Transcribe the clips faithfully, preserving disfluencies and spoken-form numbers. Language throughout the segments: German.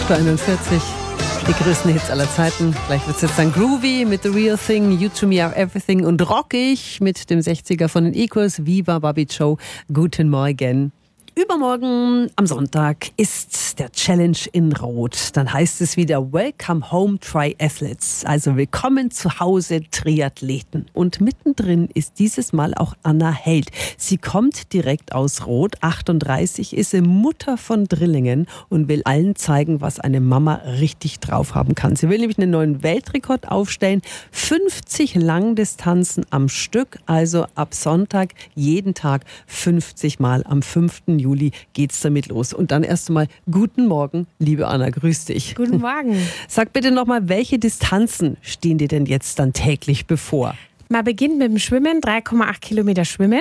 acht Uhr einundvierzig. Die größten Hits aller Zeiten. Gleich wird es jetzt dann groovy mit The Real Thing, You to Me Are Everything und rockig mit dem sechziger von den Equals, Viva Bobby Joe. Guten Morgen. Übermorgen am Sonntag ist der Challenge in Rot. Dann heißt es wieder Welcome Home Triathletes, also willkommen zu Hause Triathleten. Und mittendrin ist dieses Mal auch Anna Held. Sie kommt direkt aus Rot, achtunddreißig, ist sie Mutter von Drillingen und will allen zeigen, was eine Mama richtig drauf haben kann. Sie will nämlich einen neuen Weltrekord aufstellen, fünfzig Langdistanzen am Stück, also ab Sonntag jeden Tag fünfzig Mal am fünften Juli geht's damit los. Und dann erst einmal guten Morgen, liebe Anna, grüß dich. Guten Morgen. Sag bitte nochmal, welche Distanzen stehen dir denn jetzt dann täglich bevor? Man beginnt mit dem Schwimmen, drei Komma acht Kilometer schwimmen.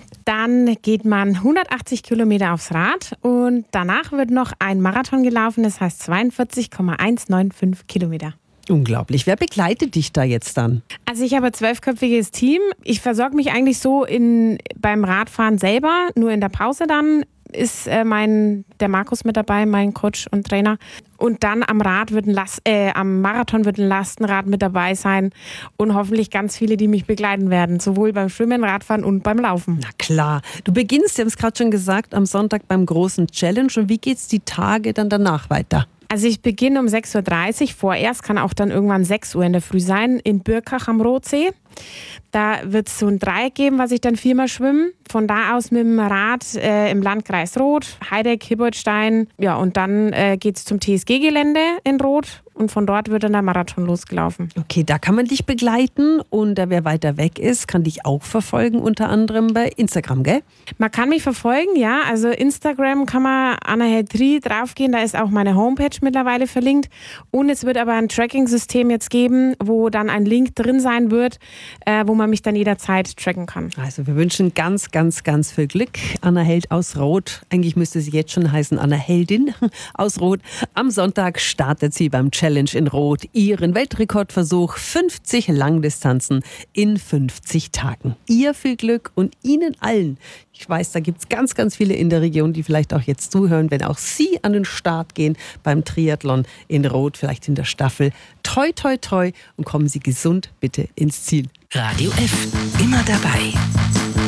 Dann geht man hundertachtzig Kilometer aufs Rad und danach wird noch ein Marathon gelaufen, das heißt zweiundvierzig Komma hundertfünfundneunzig Kilometer. Unglaublich. Wer begleitet dich da jetzt dann? Also ich habe ein zwölfköpfiges Team. Ich versorge mich eigentlich so in, beim Radfahren selber, nur in der Pause dann ist äh, mein, der Markus mit dabei, mein Coach und Trainer. Und dann am Rad wird ein Last, äh, am Marathon wird ein Lastenrad mit dabei sein und hoffentlich ganz viele, die mich begleiten werden, sowohl beim Schwimmen, Radfahren und beim Laufen. Na klar. Du beginnst, wir haben es gerade schon gesagt, am Sonntag beim großen Challenge. Und wie geht's die Tage dann danach weiter? Also ich beginne um sechs Uhr dreißig, vorerst kann auch dann irgendwann sechs Uhr in der Früh sein, in Birkach am Rotsee. Da wird es so ein Dreieck geben, was ich dann viermal schwimme. Von da aus mit dem Rad äh, im Landkreis Roth, Heideck, Hibboltstein. Ja, und dann äh, geht es zum T S G-Gelände in Roth. Und von dort wird dann der Marathon losgelaufen. Okay, da kann man dich begleiten. Und äh, wer weiter weg ist, kann dich auch verfolgen, unter anderem bei Instagram, gell? Man kann mich verfolgen, ja. Also Instagram kann man Anna Held Tri draufgehen. Da ist auch meine Homepage mittlerweile verlinkt. Und es wird aber ein Tracking-System jetzt geben, wo dann ein Link drin sein wird, äh, wo man mich dann jederzeit tracken kann. Also wir wünschen ganz, ganz, ganz viel Glück. Anna Held aus Roth. Eigentlich müsste sie jetzt schon heißen Anna Heldin aus Roth. Am Sonntag startet sie beim Challenge in Roth ihren Weltrekordversuch. fünfzig Langdistanzen in fünfzig Tagen. Ihr viel Glück und Ihnen allen. Ich weiß, da gibt es ganz, ganz viele in der Region, die vielleicht auch jetzt zuhören, wenn auch Sie an den Start gehen beim Triathlon in Roth, vielleicht in der Staffel. Toi, toi, toi und kommen Sie gesund bitte ins Ziel. Radio F. Immer dabei.